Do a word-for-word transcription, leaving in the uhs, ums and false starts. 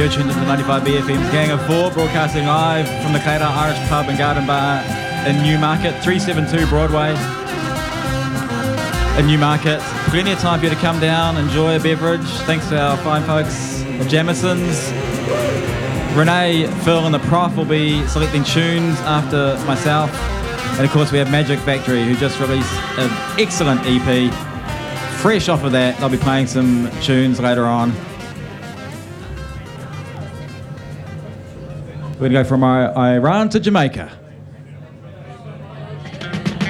You're tuned into ninety-five B F M's Gang of Four, broadcasting live from the Clayton Irish Pub and Garden Bar in Newmarket, three seventy-two Broadway in Newmarket. Plenty of time for you to come down, enjoy a beverage. Thanks to our fine folks at Jamison's. Renee, Phil and the Prof will be selecting tunes after myself. And of course we have Magic Factory, who just released an excellent E P. Fresh off of that, they'll be playing some tunes later on. We're going to go from Iran to Jamaica.